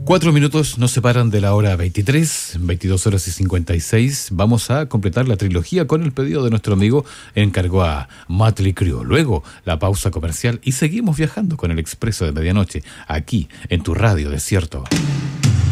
4 minutos nos separan de la hora 23, 22 horas y 56. Vamos a completar la trilogía con el pedido de nuestro amigo. Encargó a Mötley Crüe. Luego la pausa comercial y seguimos viajando con el Expreso de Medianoche, aquí en tu Radio Desierto.